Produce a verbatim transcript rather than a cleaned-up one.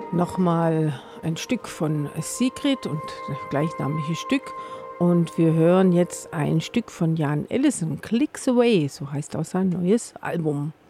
Nochmal ein Stück von Secret und das gleichnamige Stück. Und wir hören jetzt ein Stück von Jan Ellison, Clicks Away, so heißt auch sein neues Album.